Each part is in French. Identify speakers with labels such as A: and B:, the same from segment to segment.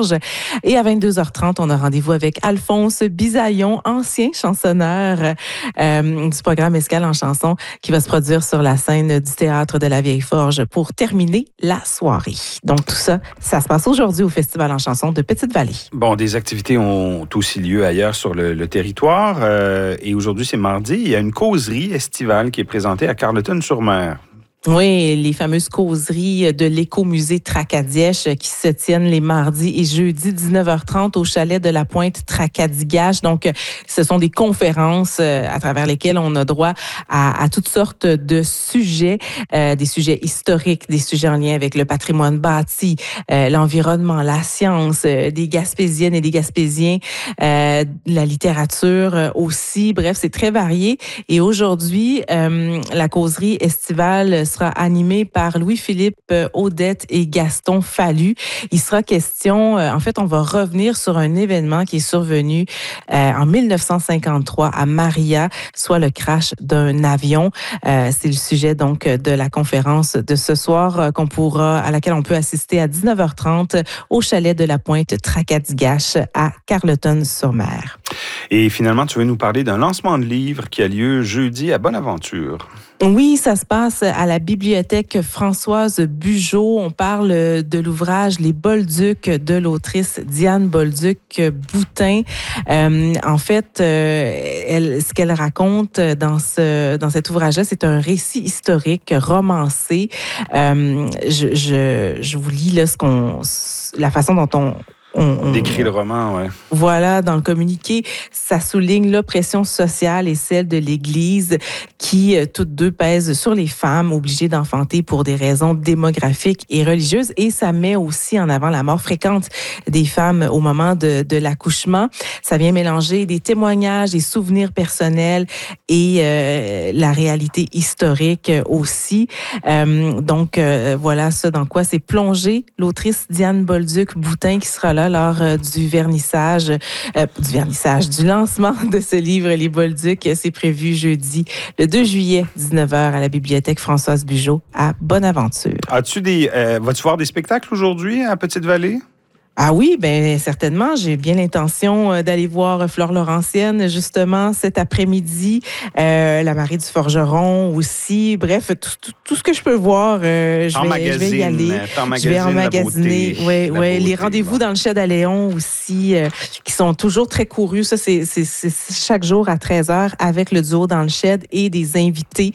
A: Vierge. Et à 22h30, on a rendez-vous avec Alphonse Bisaillon, ancien chansonneur du programme Escale en chanson, qui va se produire sur la scène du Théâtre de la Vieille Forge pour terminer la soirée. Donc tout ça, ça se passe aujourd'hui au Festival en chanson de Petite-Vallée.
B: Bon, des activités ont aussi lieu ailleurs sur le territoire. Et aujourd'hui, c'est mardi. Il y a une causerie estivale qui est présentée à Carleton-sur-Mer.
A: Oui, les fameuses causeries de l'Écomusée Tracadie-Gâche qui se tiennent les mardis et jeudis 19h30 au chalet de la Pointe Tracadie-Gâche. Donc, ce sont des conférences à travers lesquelles on a droit à toutes sortes de sujets, des sujets historiques, des sujets en lien avec le patrimoine bâti, l'environnement, la science, des Gaspésiennes et des Gaspésiens, la littérature aussi. Bref, c'est très varié. Et aujourd'hui, la causerie estivale sera animé par Louis-Philippe Audette et Gaston Fallu. Il sera question, en fait, on va revenir sur un événement qui est survenu en 1953 à Maria, soit le crash d'un avion. C'est le sujet donc de la conférence de ce soir à laquelle on peut assister à 19h30 au chalet de la Pointe Tracadie-Gâche à Carleton-sur-Mer.
B: Et finalement, tu veux nous parler d'un lancement de livre qui a lieu jeudi à Bonaventure.
A: Oui, ça se passe à la bibliothèque Françoise Bugeaud. On parle de l'ouvrage Les Bolducs de l'autrice Diane Bolduc-Boutin. En fait, ce qu'elle raconte dans cet ouvrage-là, c'est un récit historique romancé. Je vous lis là la façon dont on
B: décrit le roman, ouais.
A: Voilà, dans le communiqué, ça souligne l'oppression sociale et celle de l'Église qui, toutes deux, pèsent sur les femmes obligées d'enfanter pour des raisons démographiques et religieuses. Et ça met aussi en avant la mort fréquente des femmes au moment de l'accouchement. Ça vient mélanger des témoignages, des souvenirs personnels et la réalité historique aussi. Donc, voilà ce dans quoi s'est plongée l'autrice Diane Bolduc-Boutin qui sera là lors du lancement de ce livre, Les Bolducs. C'est prévu jeudi, le 2 juillet, 19h, à la bibliothèque Françoise Bugeaud à Bonaventure.
B: Vas-tu voir des spectacles aujourd'hui à Petite-Vallée?
A: Ah oui, bien certainement. J'ai bien l'intention d'aller voir Flore Laurentienne justement cet après-midi, la Marie du Forgeron aussi. Bref, tout ce que je peux voir, je vais y aller. Je vais emmagasiner. Oui, les rendez-vous dans le Shed à Léon aussi, qui sont toujours très courus. Ça, c'est chaque jour à 13h avec le duo dans le Shed et des invités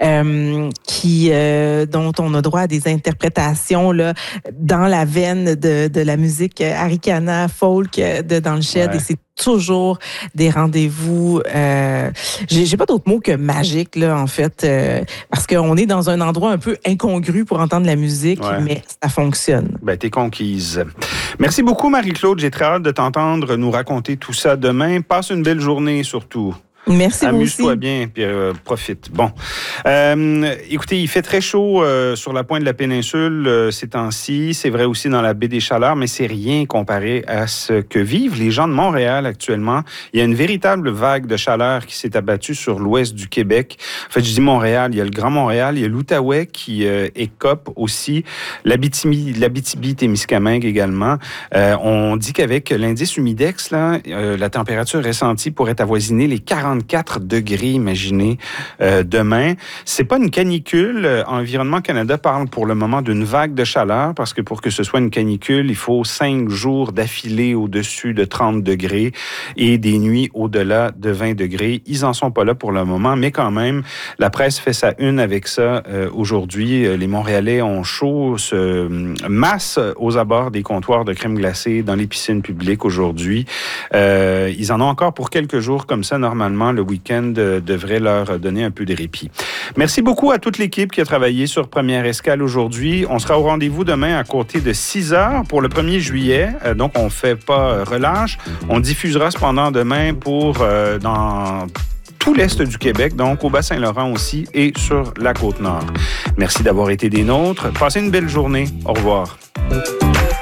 A: dont on a droit à des interprétations là, dans la veine de la musique Arikana, folk dans le Shed, ouais. Et c'est toujours des rendez-vous. J'ai pas d'autre mot que magique là en fait, parce qu'on est dans un endroit un peu incongru pour entendre la musique, ouais. Mais ça fonctionne.
B: Ben t'es conquise. Merci beaucoup Marie-Claude. J'ai très hâte de t'entendre nous raconter tout ça demain. Passe une belle journée surtout.
A: Merci.
B: Amuse-toi bien, puis profite. Bon. Écoutez, il fait très chaud sur la pointe de la péninsule ces temps-ci. C'est vrai aussi dans la baie des Chaleurs, mais c'est rien comparé à ce que vivent les gens de Montréal actuellement. Il y a une véritable vague de chaleur qui s'est abattue sur l'ouest du Québec. En fait, je dis Montréal, il y a le Grand Montréal, il y a l'Outaouais qui écope aussi, l'Abitibi-Témiscamingue également. On dit qu'avec l'indice humidex, là, la température ressentie pourrait avoisiner les 44 degrés, imaginez, demain. C'est pas une canicule. Environnement Canada parle pour le moment d'une vague de chaleur parce que pour que ce soit une canicule, il faut 5 jours d'affilée au-dessus de 30 degrés et des nuits au-delà de 20 degrés. Ils en sont pas là pour le moment, mais quand même, la presse fait sa une avec ça aujourd'hui. Les Montréalais ont chaud, se massent aux abords des comptoirs de crème glacée dans les piscines publiques aujourd'hui. Ils en ont encore pour quelques jours comme ça, normalement. Le week-end devrait leur donner un peu de répit. Merci beaucoup à toute l'équipe qui a travaillé sur Première Escale aujourd'hui. On sera au rendez-vous demain à compter de 6h pour le 1er juillet. Donc, on ne fait pas relâche. On diffusera cependant demain dans tout l'est du Québec, donc au Bas-Saint-Laurent aussi et sur la Côte-Nord. Merci d'avoir été des nôtres. Passez une belle journée. Au revoir.